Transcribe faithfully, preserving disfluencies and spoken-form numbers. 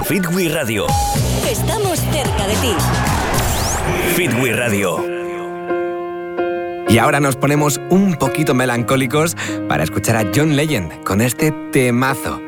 Fitwi Radio. Estamos cerca de ti. Fitwi Radio. Y ahora nos ponemos un poquito melancólicos para escuchar a John Legend con este temazo.